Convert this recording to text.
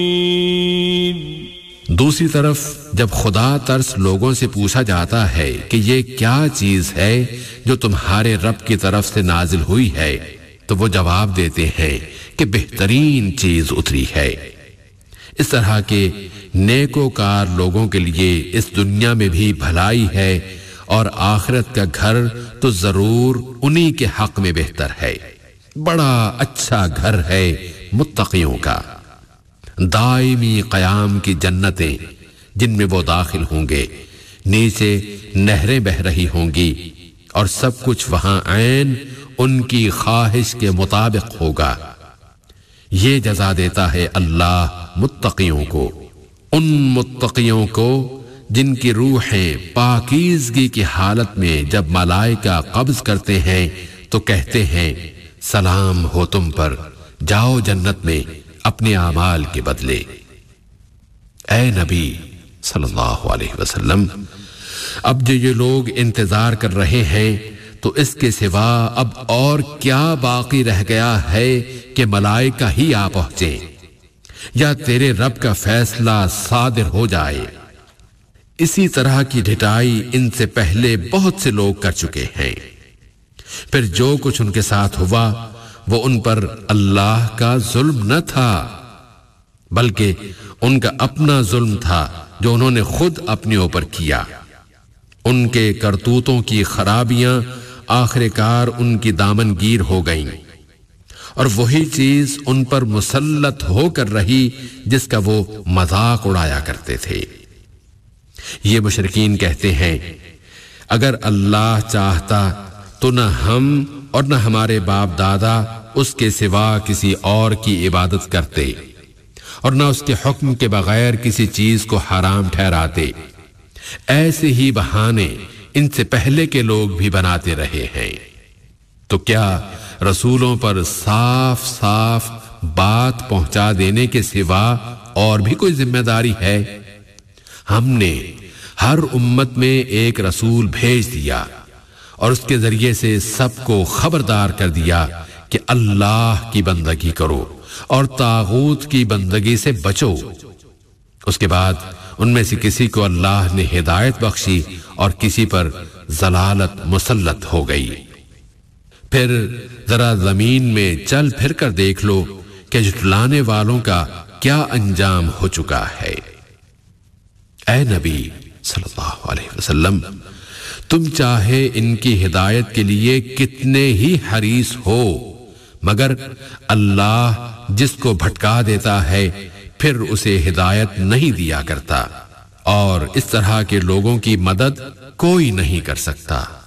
دوسری طرف جب خدا ترس لوگوں سے پوچھا جاتا ہے کہ یہ کیا چیز ہے جو تمہارے رب کی طرف سے نازل ہوئی ہے، تو وہ جواب دیتے ہیں کہ بہترین چیز اتری ہے۔ اس طرح کے نیکوکار لوگوں کے لیے اس دنیا میں بھی بھلائی ہے، اور آخرت کا گھر تو ضرور انہی کے حق میں بہتر ہے۔ بڑا اچھا گھر ہے متقیوں کا، دائمی قیام کی جنتیں جن میں وہ داخل ہوں گے، نیچے نہریں بہہ رہی ہوں گی، اور سب کچھ وہاں عین ان کی خواہش کے مطابق ہوگا۔ یہ جزا دیتا ہے اللہ متقیوں کو، ان متقیوں کو جن کی روحیں پاکیزگی کی حالت میں جب ملائکہ قبض کرتے ہیں تو کہتے ہیں سلام ہو تم پر، جاؤ جنت میں اپنے اعمال کے بدلے۔ اے نبی صلی اللہ علیہ وسلم، اب جو یہ لوگ انتظار کر رہے ہیں تو اس کے سوا اب اور کیا باقی رہ گیا ہے کہ ملائکہ ہی آ پہنچیں یا تیرے رب کا فیصلہ صادر ہو جائے۔ اسی طرح کی ڈھٹائی ان سے پہلے بہت سے لوگ کر چکے ہیں، پھر جو کچھ ان کے ساتھ ہوا وہ ان پر اللہ کا ظلم نہ تھا، بلکہ ان کا اپنا ظلم تھا جو انہوں نے خود اپنے اوپر کیا۔ ان کے کرتوتوں کی خرابیاں آخر کار ان کی دامن گیر ہو گئیں، اور وہی چیز ان پر مسلط ہو کر رہی جس کا وہ مذاق اڑایا کرتے تھے۔ یہ مشرکین کہتے ہیں اگر اللہ چاہتا تو نہ ہم اور نہ ہمارے باپ دادا اس کے سوا کسی اور کی عبادت کرتے، اور نہ اس کے حکم کے بغیر کسی چیز کو حرام ٹھہراتے۔ ایسے ہی بہانے ان سے پہلے کے لوگ بھی بناتے رہے ہیں۔ تو کیا رسولوں پر صاف صاف بات پہنچا دینے کے سوا اور بھی کوئی ذمہ داری ہے؟ ہم نے ہر امت میں ایک رسول بھیج دیا اور اس کے ذریعے سے سب کو خبردار کر دیا کہ اللہ کی بندگی کرو اور طاغوت کی بندگی سے بچو۔ اس کے بعد ان میں سے کسی کو اللہ نے ہدایت بخشی اور کسی پر ضلالت مسلط ہو گئی۔ پھر ذرا زمین میں چل پھر کر دیکھ لو کہ جھٹلانے والوں کا کیا انجام ہو چکا ہے۔ اے نبی صلی اللہ علیہ وسلم، تم چاہے ان کی ہدایت کے لیے کتنے ہی حریص ہو، مگر اللہ جس کو بھٹکا دیتا ہے پھر اسے ہدایت نہیں دیا کرتا، اور اس طرح کے لوگوں کی مدد کوئی نہیں کر سکتا۔